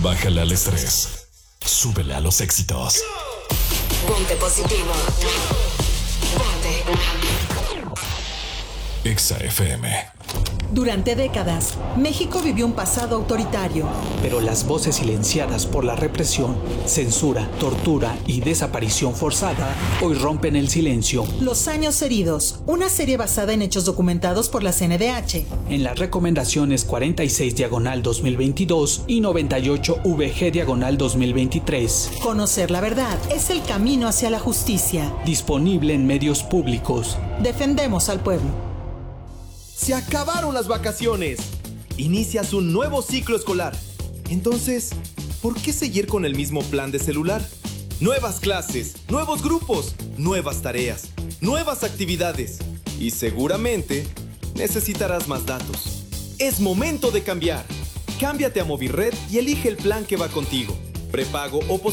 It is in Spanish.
Bájale al estrés. Súbele a los éxitos. Ponte positivo. Ponte. Exa FM. Durante décadas, México vivió un pasado autoritario. Pero las voces silenciadas por la represión, censura, tortura y desaparición forzada hoy rompen el silencio. Los años heridos, una serie basada en hechos documentados por la CNDH. En las recomendaciones 46/2022 y 98/VG/2023. Conocer la verdad es el camino hacia la justicia. Disponible en medios públicos. Defendemos al pueblo. Se acabaron las vacaciones. Inicias un nuevo ciclo escolar. Entonces, ¿por qué seguir con el mismo plan de celular? Nuevas clases, nuevos grupos, nuevas tareas, nuevas actividades. Y seguramente necesitarás más datos. Es momento de cambiar. Cámbiate a Movirred y elige el plan que va contigo. Prepago o